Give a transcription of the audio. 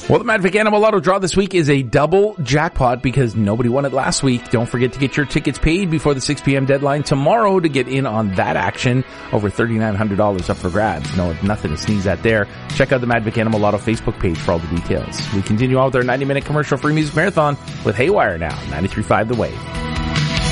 Well, the Madvic Animal Lotto draw this week is a double jackpot because nobody won it last week. Don't forget to get your tickets paid before the 6 p.m. deadline tomorrow to get in on that action. Over $3,900 up for grabs. No, nothing to sneeze at there. Check out the Madvic Animal Lotto Facebook page for all the details. We continue on with our 90-minute commercial-free music marathon with Haywire now, 93.5 The Wave.